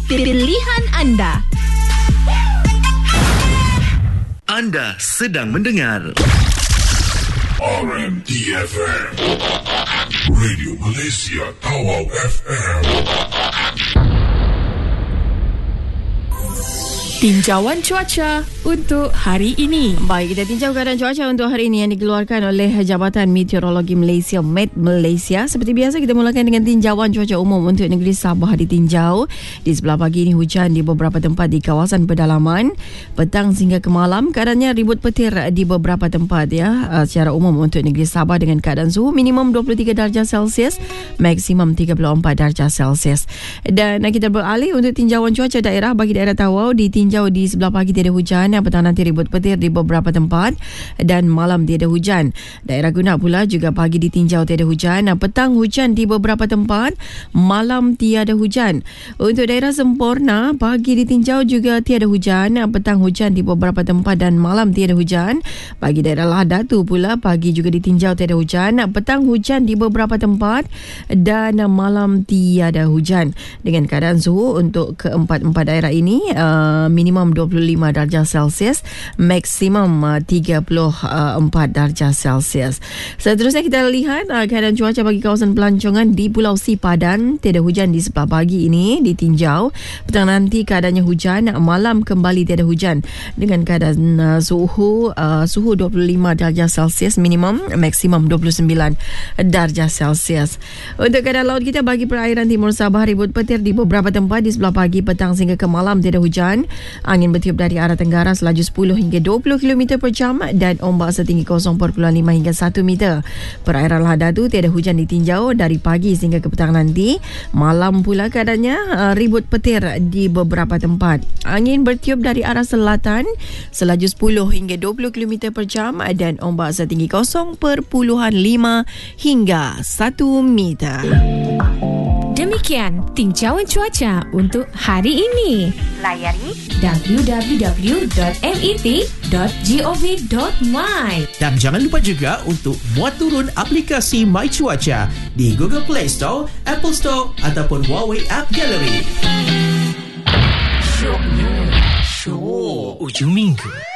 Pilihan anda. Anda sedang mendengar RMDFM, Radio Malaysia Tawau FM. Tinjauan cuaca untuk hari ini. Baik, kita tinjau keadaan cuaca untuk hari ini yang dikeluarkan oleh Jabatan Meteorologi Malaysia, Met Malaysia. Seperti biasa, kita mulakan dengan tinjauan cuaca umum untuk negeri Sabah ditinjau. Di sebelah pagi ini hujan di beberapa tempat di kawasan pedalaman. Petang hingga ke malam, keadaannya ribut petir di beberapa tempat ya. Secara umum untuk negeri Sabah dengan keadaan suhu minimum 23 darjah Celsius, maksimum 34 darjah Celsius. Dan kita beralih untuk tinjauan cuaca daerah bagi daerah Tawau. Ditinjau di sebelah pagi tiada hujan, petang nanti ribut petir di beberapa tempat dan malam tiada hujan. Daerah Gunak pula juga pagi ditinjau tiada hujan, petang hujan di beberapa tempat, malam tiada hujan. Untuk daerah Semporna, pagi ditinjau juga tiada hujan, petang hujan di beberapa tempat dan malam tiada hujan. Bagi daerah Lahadatu pula, pagi juga ditinjau tiada hujan, petang hujan di beberapa tempat dan malam tiada hujan. Dengan keadaan suhu untuk keempat-empat daerah ini, minimum 25 darjah Celsius, maksimum 34 darjah Celsius. Seterusnya kita lihat keadaan cuaca bagi kawasan pelancongan di Pulau Sipadan. Tiada hujan di sebelah pagi ini ditinjau. Petang nanti keadaannya hujan, malam kembali tiada hujan. Dengan keadaan suhu 25 darjah Celsius minimum, maksimum 29 darjah Celsius. Untuk keadaan laut kita bagi perairan timur Sabah, ribut petir di beberapa tempat di sebelah pagi, petang hingga ke malam tiada hujan. Angin bertiup dari arah tenggara selaju 10 hingga 20 km per jam dan ombak setinggi 0.5 hingga 1 meter. Perairan Lahadatu tiada hujan ditinjau dari pagi hingga ke petang nanti. Malam pula keadaannya ribut petir di beberapa tempat. Angin bertiup dari arah selatan selaju 10 hingga 20 km per jam dan ombak setinggi 0.5 hingga 1 meter. Demikian tinjauan cuaca untuk hari ini. Layari www.met.gov.my. Dan jangan lupa juga untuk muat turun aplikasi My Cuaca di Google Play Store, Apple Store ataupun Huawei App Gallery. Show ujung minggu.